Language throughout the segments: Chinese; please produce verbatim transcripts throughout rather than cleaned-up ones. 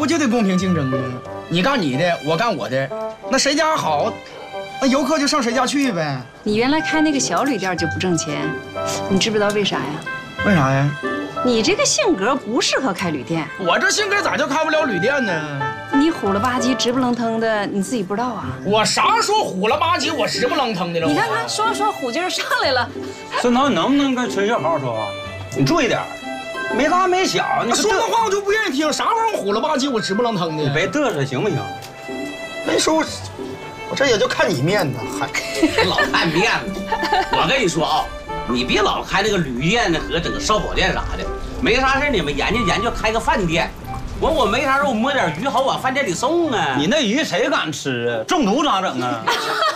不就得公平竞争吗？你干你的，我干我的，那谁家好，那游客就上谁家去呗。 你原来开那个小旅店就不挣钱，你知不知道为啥呀？ 为啥呀？ 你这个性格不适合开旅店。 我这性格咋就开不了旅店呢？ 你虎了吧唧、直不愣腾的，你自己不知道啊？ 我啥时候虎了吧唧，我直不愣腾的了？ 你看看，说着说虎劲儿上来了。 孙涛，你能不能跟陈秀好好说话？你注意点，没大没小。你说的话我就不愿意听，啥玩意儿虎了吧唧，我直不愣腾的？ 你别嘚瑟行不行？ 没说，我这也就看你面子，还老看面子。我跟你说啊，你别老开那个旅店的和整个烧烤店啥的，没啥事你们研究研究开个饭店。我我没啥事，我摸点鱼好往饭店里送啊。 你那鱼谁敢吃啊？中毒咋整啊？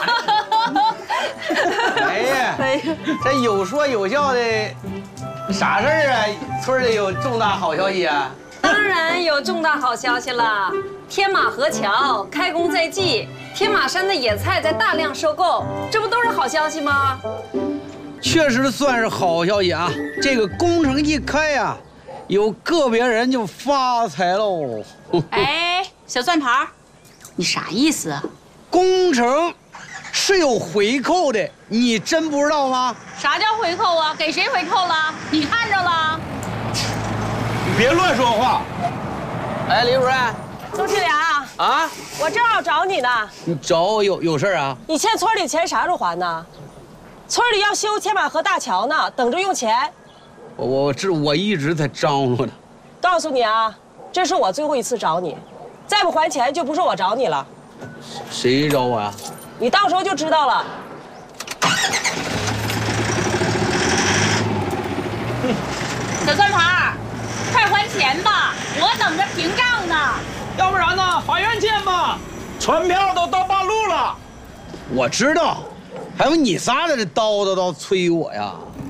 哎呀，这有说有笑的，啥事儿啊？村里有重大好消息啊！ 当然有重大好消息了，天马河桥开工在即，天马山的野菜在大量收购，这不都是好消息吗？ 确实算是好消息啊！这个工程一开呀、啊，有个别人就发财喽。 哎，小算盘，你啥意思啊？ 工程是有回扣的，你真不知道吗？ 啥叫回扣啊？给谁回扣了？你看着了？ 你别乱说话。 哎，李主任， 周庆良啊， 我正要找你呢。 你找我有有事啊？ 你欠村里钱啥时候还呢？村里要修天马河大桥呢，等着用钱。 我我这我一直在张罗呢。 告诉你啊，这是我最后一次找你，再不还钱就不是我找你了。 谁找我呀？ 你到时候就知道了。 小算盘，快还钱吧，我等着平账呢。 要不然呢，法院见吧。 传票都到半路了。 我知道，还有你仨在这叨叨叨催我呀。